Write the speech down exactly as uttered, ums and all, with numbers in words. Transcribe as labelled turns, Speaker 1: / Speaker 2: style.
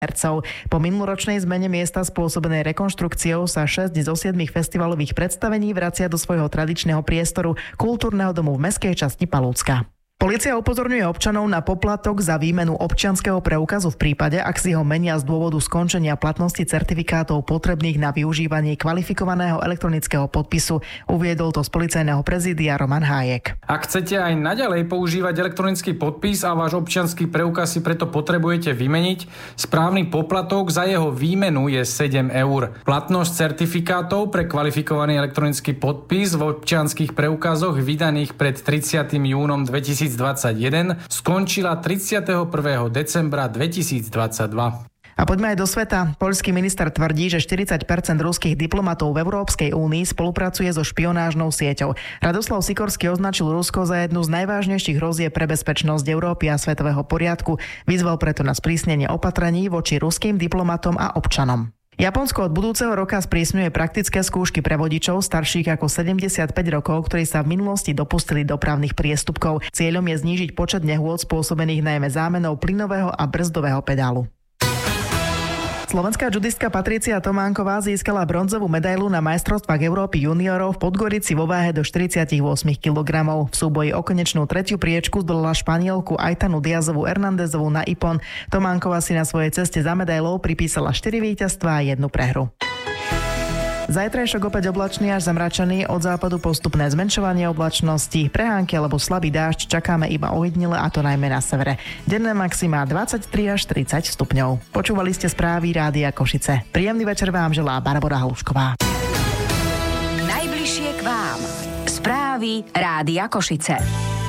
Speaker 1: hercov. Po minuloročnej zmene miesta spôsobenej rekonštrukciou sa šesť zo siedmich festivalových predstavení vracia do svojho tradičného priestoru kultúrneho domu v mestskej časti Palúcka. Polícia upozorňuje občanov na poplatok za výmenu občianskeho preukazu v prípade, ak si ho menia z dôvodu skončenia platnosti certifikátov potrebných na využívanie kvalifikovaného elektronického podpisu. Uviedol to z policajného prezídia Roman Hájek.
Speaker 2: Ak chcete aj naďalej používať elektronický podpis a váš občiansky preukaz si preto potrebujete vymeniť, správny poplatok za jeho výmenu je sedem eur. Platnosť certifikátov pre kvalifikovaný elektronický podpis v občianskych preukazoch vydaných pred tridsiatym júnom dvetisícdvadsaťjeden skončila tridsiateho prvého decembra dvetisícdvadsaťdva.
Speaker 1: A poďme aj do sveta. Poľský minister tvrdí, že štyridsať percent ruských diplomatov v Európskej únii spolupracuje so špionážnou sieťou. Radoslav Sikorský označil Rusko za jednu z najvážnejších hrozieb pre bezpečnosť Európy a svetového poriadku. Vyzval preto na sprísnenie opatrení voči ruským diplomatom a občanom. Japonsko od budúceho roka sprísňuje praktické skúšky pre vodičov starších ako sedemdesiatpäť rokov, ktorí sa v minulosti dopustili dopravných priestupkov. Cieľom je znížiť počet nehôd spôsobených najmä zámenou plynového a brzdového pedálu. Slovenská judistka Patrícia Tománková získala bronzovú medailu na majstrovstvách Európy juniorov v Podgorici vo váhe do štyridsaťosem kilogramov. V súboji o konečnú tretiu priečku zdolala Španielku Aitanu Diazovu Hernandezovú na Ipon. Tománková si na svojej ceste za medailou pripísala štyri víťazstvá a jednu prehru. Zajtrajšok opäť oblačný až zamračený, od západu postupné zmenšovanie oblačnosti, prehánky alebo slabý dážď čakáme iba ojedinele, a to najmä na severe. Denné maximá dvadsaťtri až tridsať stupňov. Počúvali ste správy Rádia Košice. Príjemný večer vám želá Barbora Halušková.
Speaker 3: Najbližšie k vám. Správy Rádia Košice.